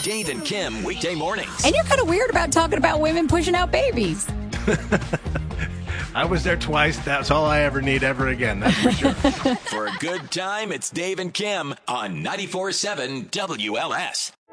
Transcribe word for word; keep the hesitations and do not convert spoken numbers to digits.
Dave and Kim, weekday mornings. And you're kind of weird about talking about women pushing out babies. I was there twice. That's all I ever need ever again. That's for sure. For a good time, it's Dave and Kim on ninety-four point seven W L S.